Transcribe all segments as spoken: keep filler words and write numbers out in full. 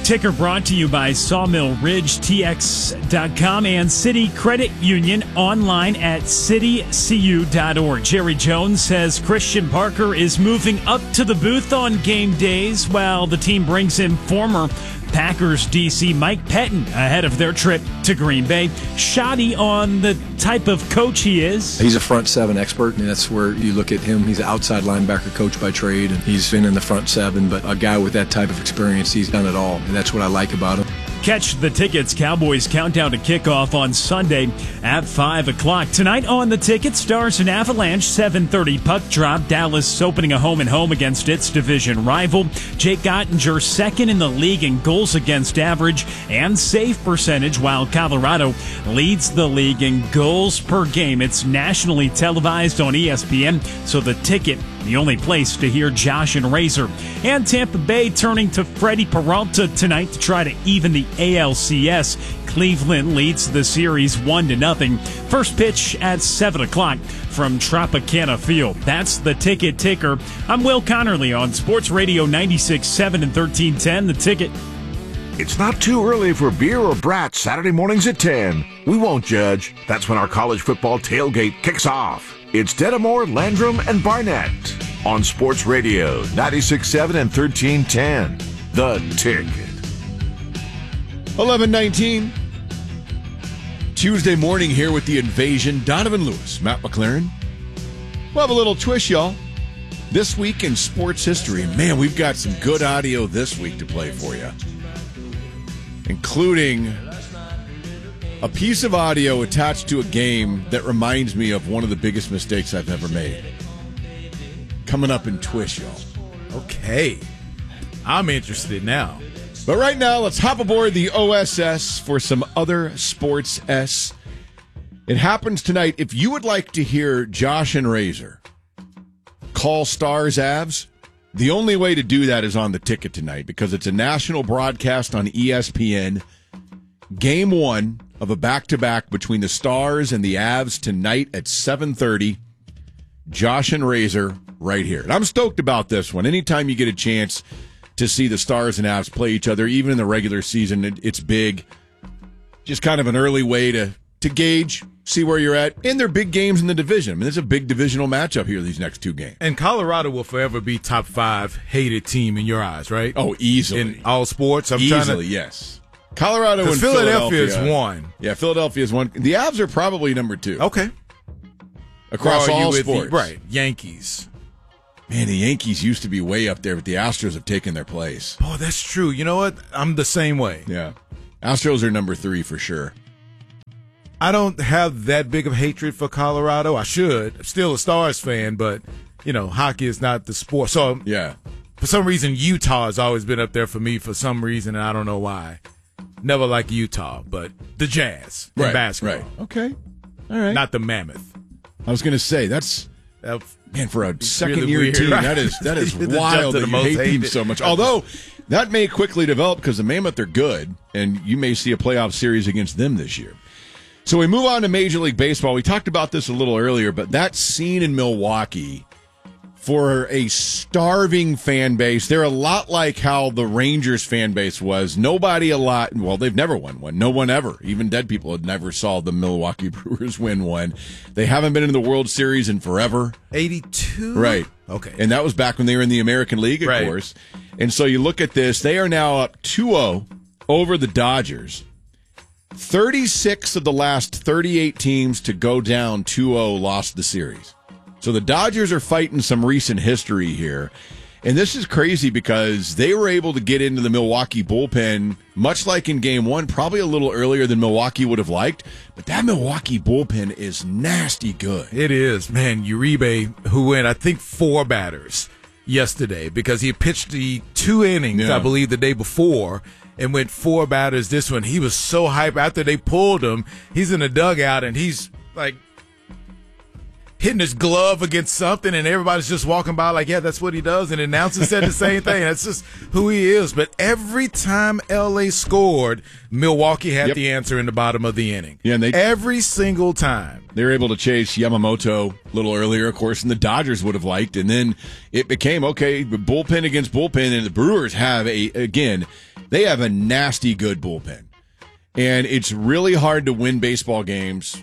Ticker brought to you by Sawmill Ridge T X dot com and City Credit Union online at city c u dot org. Jerry Jones says Christian Parker is moving up to the booth on game days while the team brings in former Packers D C Mike Pettin ahead of their trip to Green Bay. Shoddy on the type of coach he is. He's a front seven expert, and that's where you look at him. He's an outside linebacker coach by trade, and he's been in the front seven, but a guy with that type of experience, he's done it all, and that's what I like about him. Catch the Tickets Cowboys countdown to kickoff on Sunday at five o'clock. Tonight on the Ticket, Stars and Avalanche, seven thirty puck drop. Dallas opening a home-and-home against its division rival. Jake Ottinger second in the league in goals against average and save percentage, while Colorado leads the league in goals per game. It's nationally televised on E S P N, so the Ticket, the only place to hear Josh and Razor. And Tampa Bay turning to Freddie Peralta tonight to try to even the A L C S. Cleveland leads the series one to nothing. First pitch at seven o'clock from Tropicana Field. That's the Ticket Ticker. I'm Will Connerly on Sports Radio ninety-six point seven and thirteen ten. The Ticket. It's not too early for beer or brats Saturday mornings at ten. We won't judge. That's when our college football tailgate kicks off. It's Dedamore, Landrum, and Barnett on Sports Radio ninety-six point seven and thirteen ten. The Ticket. eleven nineteen. Tuesday morning here with the Invasion. Donovan Lewis, Matt McLaren. We'll have a little twist, y'all. This week in sports history, man, we've got some good audio this week to play for you, including a piece of audio attached to a game that reminds me of one of the biggest mistakes I've ever made. Coming up in Twist, y'all. Okay. I'm interested now. But right now, let's hop aboard the O S S for some other Sports S. It happens tonight. If you would like to hear Josh and Razor call Stars Avs, the only way to do that is on the Ticket tonight, because it's a national broadcast on E S P N. Game one of a back-to-back between the Stars and the Avs tonight at seven thirty. Josh and Razor right here. And I'm stoked about this one. Anytime you get a chance to see the Stars and Avs play each other, even in the regular season, it, it's big. Just kind of an early way to, to gauge, see where you're at. And they're big games in the division. I mean, there's a big divisional matchup here these next two games. And Colorado will forever be top five hated team in your eyes, right? Oh, easily. In all sports? I'm easily, trying to, yes. Colorado and Philadelphia is Philadelphia one. Yeah, Philadelphia is one. The Avs are probably number two. Okay. Across all sports. The, right. Yankees. Man, the Yankees used to be way up there, but the Astros have taken their place. Oh, that's true. You know what? I'm the same way. Yeah. Astros are number three for sure. I don't have that big of hatred for Colorado. I should. I'm still a Stars fan, but, you know, hockey is not the sport. So, yeah. For some reason, Utah has always been up there for me for some reason, and I don't know why. Never like Utah, but the Jazz in right, basketball. Right. Okay. All right. Not the Mammoth. I was going to say, that's... Uh, Man, for a second-year really weird, team, right? that is that is wild that you hate hated. teams so much. Although, that may quickly develop because the Mammoth are good, and you may see a playoff series against them this year. So we move on to Major League Baseball. We talked about this a little earlier, but that scene in Milwaukee, for a starving fan base, they're a lot like how the Rangers fan base was. Nobody a lot, well, they've never won one. No one ever. Even dead people had never saw the Milwaukee Brewers win one. They haven't been in the World Series in forever. eighty-two? Right. Okay. And that was back when they were in the American League, of right. course. And so you look at this, they are now up two oh over the Dodgers. thirty-six of the last thirty-eight teams to go down two oh lost the series. So the Dodgers are fighting some recent history here. And this is crazy because they were able to get into the Milwaukee bullpen, much like in game one, probably a little earlier than Milwaukee would have liked. But that Milwaukee bullpen is nasty good. It is. Man, Uribe, who went, I think, four batters yesterday because he pitched the two innings, yeah. I believe, the day before and went four batters this one. He was so hyped after they pulled him. He's in the dugout and he's like, hitting his glove against something, and everybody's just walking by like, yeah, that's what he does, and the announcer said the same thing. That's just who he is. But every time L A scored, Milwaukee had Yep. the answer in the bottom of the inning. Yeah, and they- every single time. They were able to chase Yamamoto a little earlier, of course, and the Dodgers would have liked. And then it became, okay, bullpen against bullpen, and the Brewers have, a again, they have a nasty good bullpen. And it's really hard to win baseball games,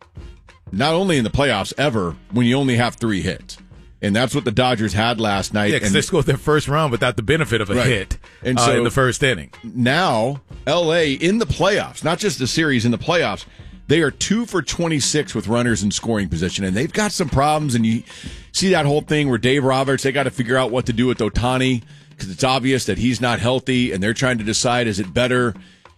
not only in the playoffs, ever, when you only have three hits. And that's what the Dodgers had last night. Yeah, because and they scored their first run without the benefit of a Right. hit And uh, so- in the first inning. now, L A in the playoffs, not just the series, in the playoffs, they are two for twenty-six with runners in scoring position, and they've got some problems. And you see that whole thing where Dave Roberts, they got to figure out what to do with Ohtani because it's obvious that he's not healthy, and they're trying to decide, is it better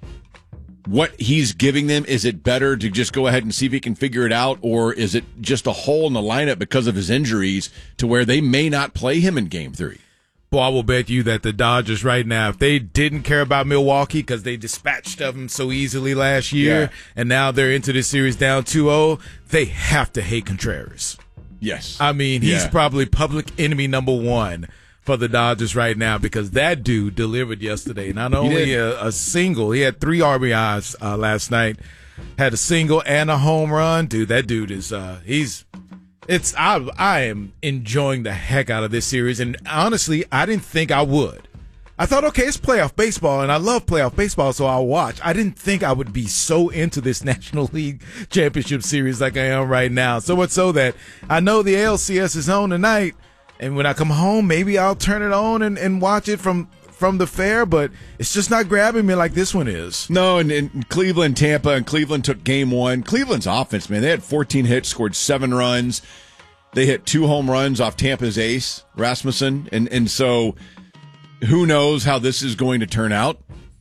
what he's giving them? Is it better to just go ahead and see if he can figure it out, or is it just a hole in the lineup because of his injuries to where they may not play him in game three? Well, I will bet you that the Dodgers right now, if they didn't care about Milwaukee because they dispatched of them so easily last year, Yeah. and now they're into this series down two oh, they have to hate Contreras. Yes. I mean, he's Yeah. probably public enemy number one for the Dodgers right now because that dude delivered yesterday. Not only did. a, a single, he had three R B Is uh, last night, had a single and a home run. Dude, that dude is uh, he's it's I I am enjoying the heck out of this series, and honestly, I didn't think I would. I thought, okay, it's playoff baseball, and I love playoff baseball, so I'll watch. I didn't think I would be so into this National League Championship Series like I am right now. So much so that I know the A L C S is on tonight, and when I come home, maybe I'll turn it on and, and watch it from, from the fair, but it's just not grabbing me like this one is. No, and, and Cleveland, Tampa, and Cleveland took game one. Cleveland's offense, man, they had fourteen hits, scored seven runs. They hit two home runs off Tampa's ace, Rasmussen, and and so who knows how this is going to turn out.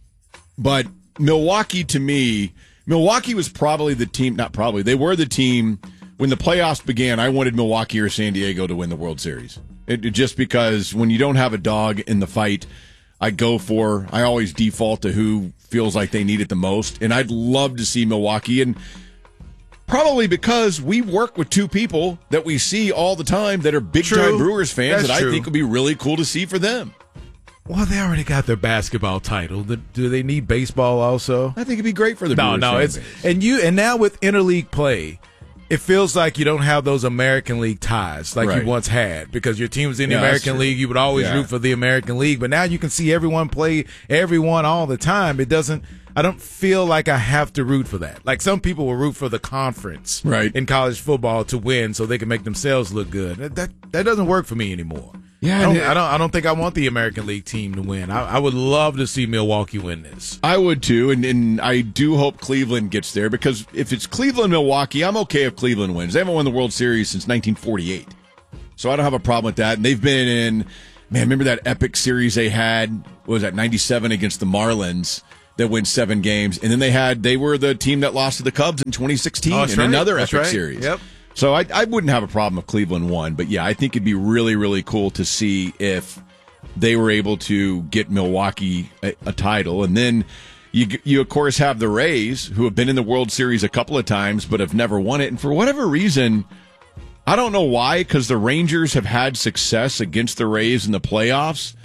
But Milwaukee, to me, Milwaukee was probably the team, not probably, they were the team when the playoffs began. I wanted Milwaukee or San Diego to win the World Series. It, it- just because when you don't have a dog in the fight, I go for, I always default to who feels like they need it the most. And I'd love to see Milwaukee, and probably because we work with two people that we see all the time that are big-time True. Brewers fans That's that I true. think would be really cool to see for them. Well, they already got their basketball title. Do do they need baseball also? I think it'd be great for the No, Brewers no, fan it's base. and you and now with interleague play, it feels like you don't have those American League ties like Right. you once had because your team was in the Yeah, that's American true. League. You would always Yeah. root for the American League, but now you can see everyone play everyone all the time. It doesn't. I don't feel like I have to root for that. Like some people will root for the conference Right. in college football to win so they can make themselves look good. That that, that doesn't work for me anymore. Yeah, I don't, and it- I don't. I don't think I want the American League team to win. I, I would love to see Milwaukee win this. I would too, and, and I do hope Cleveland gets there because if it's Cleveland, Milwaukee, I'm okay if Cleveland wins. They haven't won the World Series since nineteen forty-eight, so I don't have a problem with that. And they've been in, man, remember that epic series they had? What was that, ninety-seven against the Marlins that went seven games, and then they had they were the team that lost to the Cubs in twenty sixteen Oh, that's in right. another That's epic right. series. Yep. So I, I wouldn't have a problem if Cleveland won, but yeah, I think it'd be really, really cool to see if they were able to get Milwaukee a, a title. And then you, you, of course, have the Rays, who have been in the World Series a couple of times but have never won it. And for whatever reason, I don't know why, because the Rangers have had success against the Rays in the playoffs,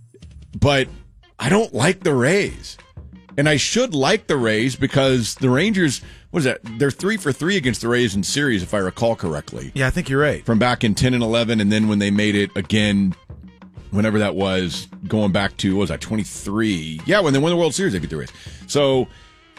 but I don't like the Rays. And I should like the Rays because the Rangers, what is that? They're three for three against the Rays in series, if I recall correctly, Yeah, I think you're right. from back in ten and eleven, and then when they made it again, whenever that was, going back to, what was that, twenty-three? Yeah, when they won the World Series, they beat the Rays. So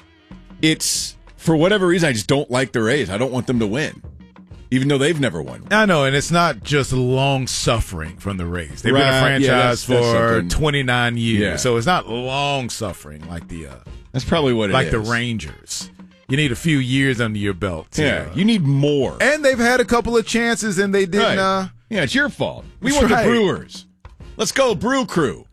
it's, for whatever reason, I just don't like the Rays. I don't want them to win, even though they've never won. I know, and it's not just long suffering from the Rays. They've been a Right, yeah, franchise that's- that's for something. twenty-nine years, Yeah. so it's not long suffering like the uh, That's probably what it like is. the Rangers. You need a few years under your belt. to, Yeah, uh, you need more. and they've had a couple of chances, and they didn't. Right. Uh, Yeah, it's your fault. We That's want right. the Brewers. Let's go, Brew Crew.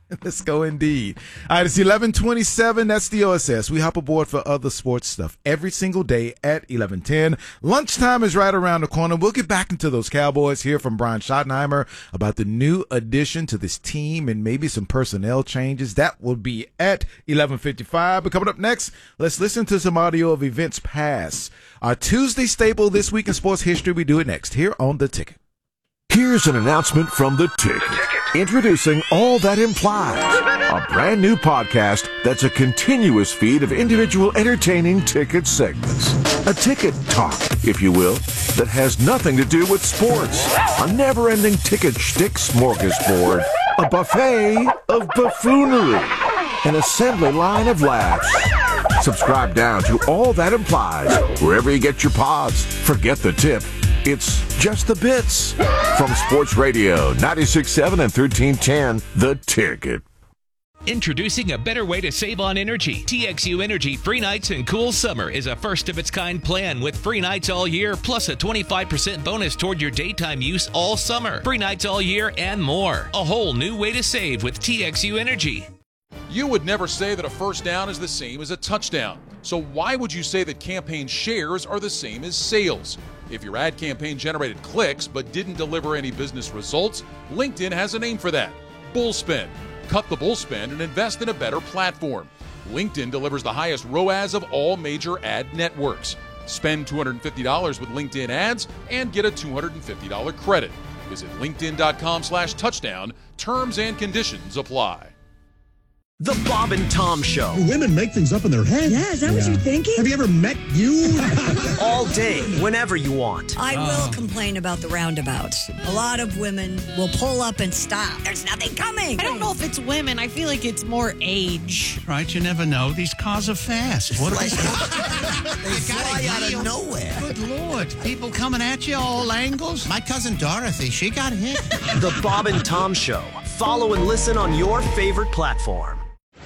Let's go indeed. All right, it's eleven twenty-seven. That's the O S S. We hop aboard for other sports stuff every single day at eleven ten. Lunchtime is right around the corner. We'll get back into those Cowboys, hear from Brian Schottenheimer about the new addition to this team and maybe some personnel changes. That will be at eleven fifty-five. But coming up next, let's listen to some audio of events past. Our Tuesday staple this week in sports history. We do it next here on The Ticket. Here's an announcement from The Ticket. Introducing All That Implies, a brand new podcast that's a continuous feed of individual entertaining ticket segments. A ticket talk, if you will, that has nothing to do with sports. A never-ending ticket shtick smorgasbord. A buffet of buffoonery. An assembly line of laughs. Subscribe down to All That Implies wherever you get your pods. Forget the tip. It's just the bits. From Sports Radio, ninety-six point seven and thirteen ten, The Ticket. Introducing a better way to save on energy. T X U Energy Free Nights and Cool Summer is a first-of-its-kind plan with free nights all year, plus a twenty-five percent bonus toward your daytime use all summer. Free nights all year and more. A whole new way to save with T X U Energy. You would never say that a first down is the same as a touchdown. So why would you say that campaign shares are the same as sales? If your ad campaign generated clicks but didn't deliver any business results, LinkedIn has a name for that: bullspend. Cut the bullspend and invest in a better platform. LinkedIn delivers the highest R O A S of all major ad networks. Spend two hundred fifty dollars with LinkedIn ads and get a two hundred fifty dollars credit. Visit linkedin.com slash touchdown. Terms and conditions apply. The Bob and Tom Show. Do women make things up in their head? Yeah, is that yeah. what you're thinking? Have you ever met you? All day, whenever you want. I will complain about the roundabouts. A lot of women will pull up and stop. There's nothing coming. I don't know if it's women. I feel like it's more age. Right, you never know. These cars are fast. What they fly out of nowhere. Good Lord. People coming at you all angles. My cousin Dorothy, she got hit. The Bob and Tom Show. Follow and listen on your favorite platform.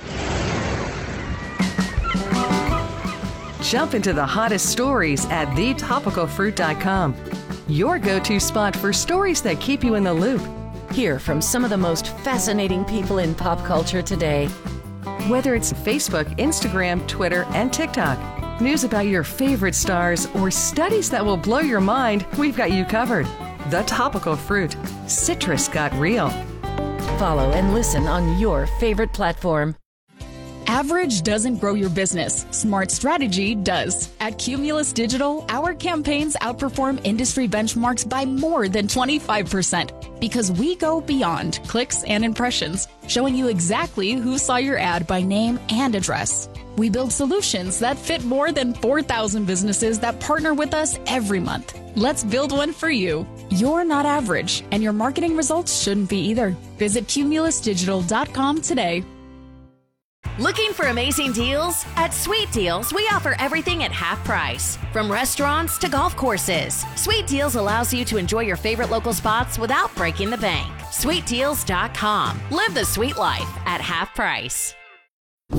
Jump into the hottest stories at the topical fruit dot com. Your go-to spot for stories that keep you in the loop. Hear from some of the most fascinating people in pop culture today. Whether it's Facebook, Instagram, Twitter, and TikTok, news about your favorite stars, or studies that will blow your mind, we've got you covered. The Topical Fruit. Citrus got real. Follow and listen on your favorite platform. Average doesn't grow your business. Smart strategy does. At Cumulus Digital, our campaigns outperform industry benchmarks by more than twenty-five percent because we go beyond clicks and impressions, showing you exactly who saw your ad by name and address. We build solutions that fit more than four thousand businesses that partner with us every month. Let's build one for you. You're not average, and your marketing results shouldn't be either. Visit cumulus digital dot com today. Looking for amazing deals? At Sweet Deals, we offer everything at half price. From restaurants to golf courses, Sweet Deals allows you to enjoy your favorite local spots without breaking the bank. sweet deals dot com. Live the sweet life at half price.